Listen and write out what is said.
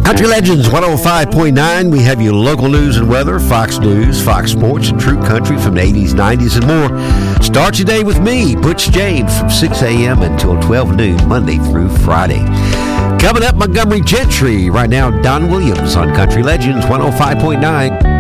Country Legends 105.9. We have you local news and weather, Fox News, Fox Sports, and True Country from the 80s, 90s, and more. Start your day with me, Butch James, from 6 a.m. until 12 noon, Monday through Friday. Coming up, Montgomery Gentry. Right now, Don Williams on Country Legends 105.9.